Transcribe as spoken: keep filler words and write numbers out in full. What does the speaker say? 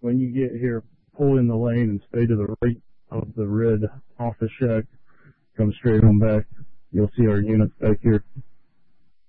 when you get here, pull in the lane and stay to the right of the red office shack. Come straight on back. You'll see our units back here.